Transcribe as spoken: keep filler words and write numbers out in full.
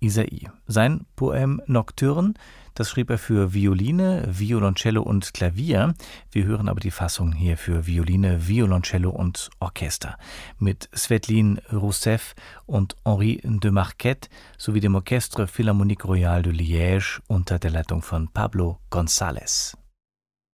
Isaïe. Sein Poème Nocturne, das schrieb er für Violine, Violoncello und Klavier. Wir hören aber die Fassung hier für Violine, Violoncello und Orchester mit Svetlin Rousseff und Henri de Marquette sowie dem Orchestre Philharmonique Royale de Liège unter der Leitung von Pablo González.